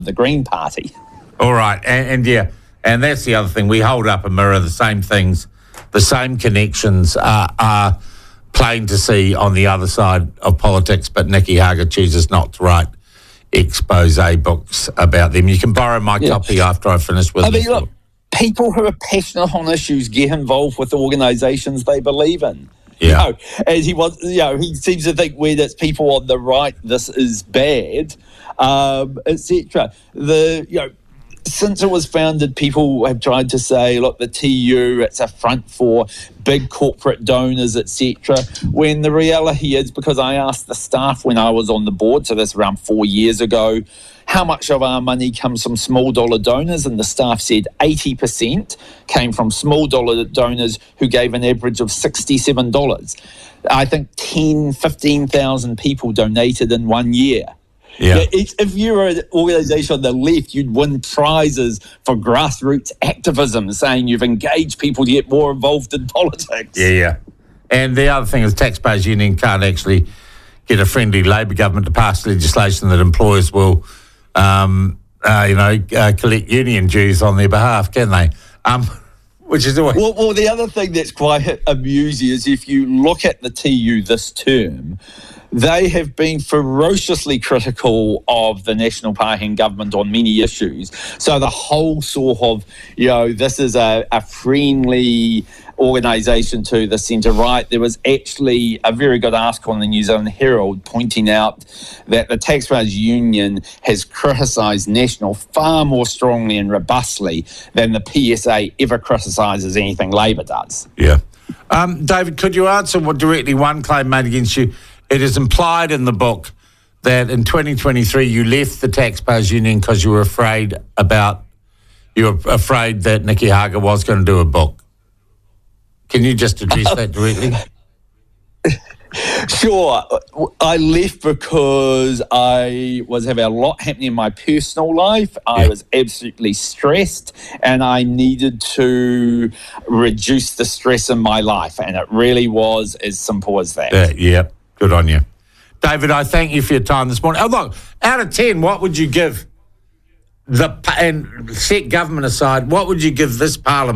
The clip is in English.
the Green Party. All right, and that's the other thing. We hold up a mirror. The same things, the same connections are plain to see on the other side of politics, but Nicky Hager chooses not to write expose books about them. You can borrow my copy after I finish with this. Look, people who are passionate on issues get involved with organisations they believe in. Yeah. As he seems to think when it's people on the right, this is bad, etc. Since it was founded, people have tried to say, look, the TU, it's a front for big corporate donors, etc. When the reality is, because I asked the staff when I was on the board, so that's around 4 years ago, how much of our money comes from small dollar donors, and the staff said 80% came from small dollar donors who gave an average of $67. I think 15,000 people donated in 1 year. Yeah. If you were an organisation on the left, you'd win prizes for grassroots activism, saying you've engaged people to get more involved in politics. Yeah. And the other thing is Taxpayers Union can't actually get a friendly Labor government to pass legislation that employers will, collect union dues on their behalf, can they? Which is always... Well, the other thing that's quite amusing is if you look at the TU this term, they have been ferociously critical of the National Party and government on many issues. So the whole sort of, this is a friendly organisation to the centre-right. There was actually a very good article in the New Zealand Herald pointing out that the Taxpayers Union has criticised National far more strongly and robustly than the PSA ever criticises anything Labor does. Yeah. David, could you answer directly one claim made against you? It is implied in the book that in 2023 you left the Taxpayers Union because you were afraid that Nicky Hager was going to do a book. Can you just address that directly? Sure. I left because I was having a lot happening in my personal life. I was absolutely stressed and I needed to reduce the stress in my life. And it really was as simple as that. Yeah. Good on you. David, I thank you for your time this morning. Oh, look, out of 10, what would you give and set government aside, what would you give this Parliament